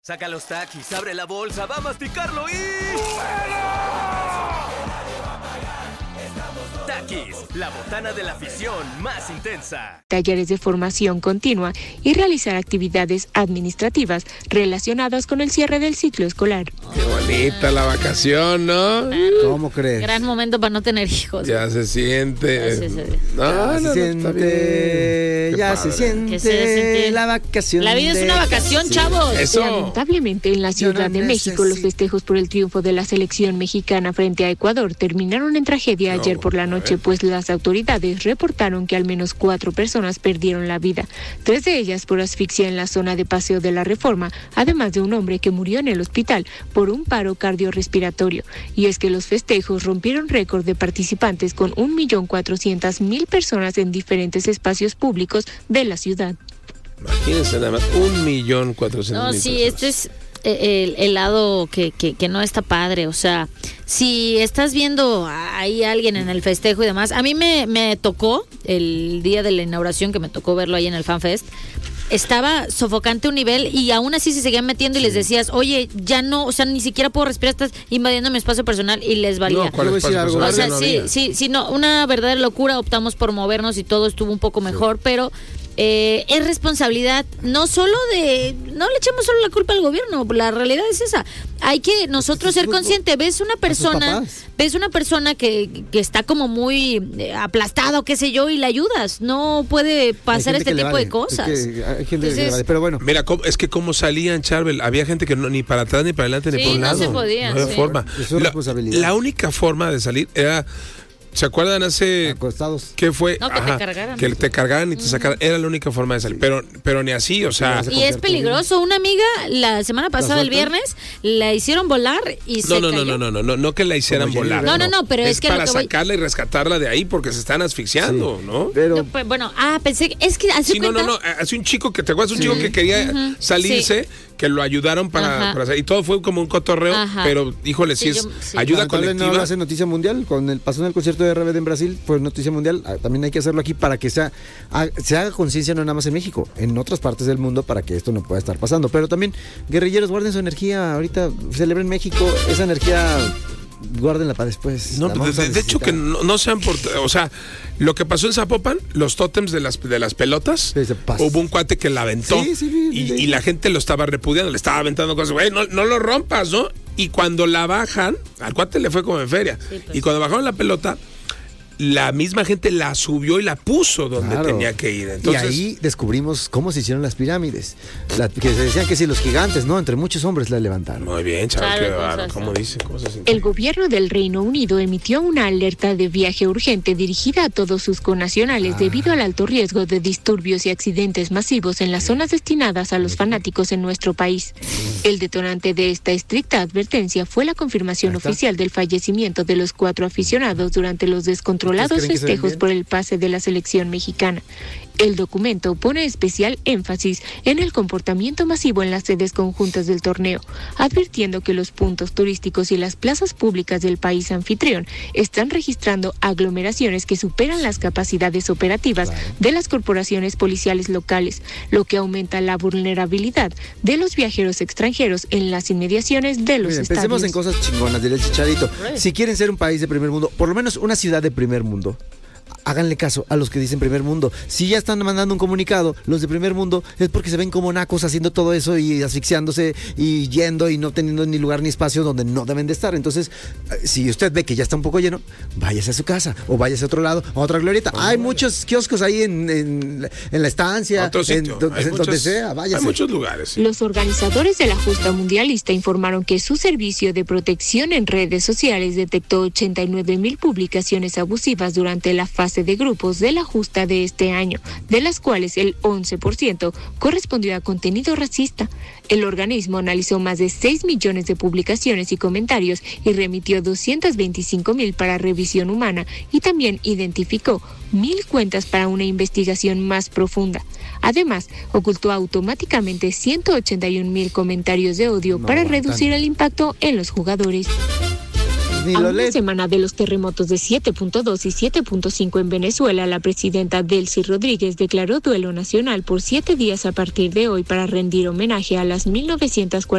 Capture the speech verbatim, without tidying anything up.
Saca los Takis, abre la bolsa, va a masticarlo y... Takis, la botana de la afición más intensa. Talleres de formación continua y realizar actividades administrativas relacionadas con el cierre del ciclo escolar. Qué bonita la vacación, ¿no? ¿Cómo crees? Gran momento para no tener hijos. Ya se siente. Ya se, se... No, ya no, se no, siente, está bien. ya Qué se siente se la vacación. La vida es una vacación, sí. chavos. Eso. Lamentablemente, en la Ciudad no de México, los necesito. festejos por el triunfo de la selección mexicana frente a Ecuador terminaron en tragedia No, ayer por la noche, pues las autoridades reportaron que al menos cuatro personas perdieron la vida, tres de ellas por asfixia en la zona de Paseo de la Reforma, además de un hombre que murió en el hospital por un paro cardiorrespiratorio. Y es que los festejos rompieron récord de participantes con un millón cuatrocientas mil personas en diferentes espacios públicos de la ciudad. Imagínense nada más, un millón cuatrocientos No, mil sí, personas. este es el, el lado que, que, que no está padre. O sea, si estás viendo ahí a alguien en el festejo y demás, a mí me, me tocó el día de la inauguración, que me tocó verlo ahí en el FanFest. Estaba sofocante un nivel y aún así se seguían metiendo y les decías, oye, ya no, o sea, ni siquiera puedo respirar, estás invadiendo mi espacio personal, y les valía. No, ¿cuál Yo voy a decir espacio algo. O personal? sea, No sí, había. sí, sí, no, una verdadera locura. Optamos por movernos y todo estuvo un poco mejor, pero eh, es responsabilidad no solo de, no le echemos solo la culpa al gobierno, la realidad es esa. Hay que nosotros ser conscientes. Ves una persona, ves una persona que, que está como muy eh, aplastada o qué sé yo, y la ayudas. No puede pasar este tipo vale. de cosas. Es que hay gente Entonces, que le vale. Pero bueno, Mira, cómo- es que cómo salían, Charbel, había gente que no, ni para atrás, ni para adelante, ni Sí, por un no lado. se podía, No había sí. forma. Es su La, responsabilidad. la única forma de salir era, ¿se acuerdan hace acostados. qué fue? No, que te cargaran. Que te cargaran y te sacaran. Era la única forma de salir. Pero, pero ni así, o sea. Sí, y es peligroso. Una amiga la semana pasada, el sueltan? viernes, la hicieron volar y se No, no, no, cayó. no, no, no, no, no que la hicieran Como Jenny volar. No, no, no, pero es que para lo que voy- sacarla y rescatarla de ahí porque se están asfixiando, ¿no? Pero No, pues, bueno, ah, pensé que es que hace Sí, no, cuenta. no, no, hace un chico que te acuerdas, un chico que quería Ujú, salirse, sí. que lo ayudaron para, Ajá. para salir. Y todo fue como un cotorreo, Ajá. pero híjole, sí, Sí, es yo- sí. ayuda lamentable colectiva. no lo hace noticia mundial. Con el pasó en el concierto de R B D en Brasil, fue noticia mundial. Ah, también hay que hacerlo aquí para que sea, ah, se haga conciencia no nada más en México, en otras partes del mundo, para que esto no pueda estar pasando. Pero también, guerrilleros, guarden su energía. Ahorita celebren México, esa energía guárdenla para después. No, La de, vamos a de- de hecho que necesitar. no, no sean por, o sea, lo que pasó en Zapopan, los tótems de las de las pelotas, Sí, se pasa. hubo un cuate que la aventó Sí, sí, vi, y, vi. y la gente lo estaba repudiando, le estaba aventando cosas, güey, no, no lo rompas, ¿no? Y cuando la bajan, al cuate le fue como en feria. Sí, pues. Y cuando bajaron la pelota, la misma gente la subió y la puso donde Claro. tenía que ir. Entonces, y ahí descubrimos cómo se hicieron las pirámides. La- que se decían que si los gigantes, ¿no? Entre muchos hombres la levantaron. muy bien, chaval, Claro, qué bárbaro, cosas, ¿cómo ¿no? dice? ¿Cómo se siente? El gobierno del Reino Unido emitió una alerta de viaje urgente dirigida a todos sus connacionales debido al alto riesgo de disturbios y accidentes masivos en las zonas destinadas a los fanáticos en nuestro país. El detonante de esta estricta advertencia fue la confirmación Ahí está. oficial del fallecimiento de los cuatro aficionados durante los descontrolados ¿Ustedes creen que se ven festejos bien? por el pase de la selección mexicana. El documento pone especial énfasis en el comportamiento masivo en las sedes conjuntas del torneo, advirtiendo que los puntos turísticos y las plazas públicas del país anfitrión están registrando aglomeraciones que superan las capacidades operativas de las corporaciones policiales locales, lo que aumenta la vulnerabilidad de los viajeros extranjeros en las inmediaciones de los Miren, estadios. pensemos en cosas chingonas, diría el Chicharito. Si quieren ser un país de primer mundo, por lo menos una ciudad de primer mundo, háganle caso a los que dicen primer mundo. Si ya están mandando un comunicado, los de primer mundo, es porque se ven como nacos haciendo todo eso y asfixiándose y yendo y no teniendo ni lugar ni espacio donde no deben de estar. Entonces, eh, si usted ve que ya está un poco lleno, váyase a su casa o váyase a otro lado, a otra glorieta. Hay muchos kioscos ahí en, en, en la estancia, Otro en sitio. donde, Hay donde muchos- sea, váyase. Hay muchos lugares. sí. Los organizadores de la justa mundialista informaron que su servicio de protección en redes sociales detectó ochenta y nueve mil publicaciones abusivas durante la fase de grupos de la justa de este año, de las cuales el once por ciento correspondió a contenido racista. El organismo analizó más de seis millones de publicaciones y comentarios y remitió doscientos veinticinco mil para revisión humana y también identificó mil cuentas para una investigación más profunda. Además, ocultó automáticamente ciento ochenta y un mil comentarios de odio No para aguantan. reducir el impacto en los jugadores. Ni A lo una leen. semana de los terremotos de siete punto dos y siete punto cinco en Venezuela, la presidenta Delcy Rodríguez declaró duelo nacional por siete días a partir de hoy para rendir homenaje a las mil novecientas cuarenta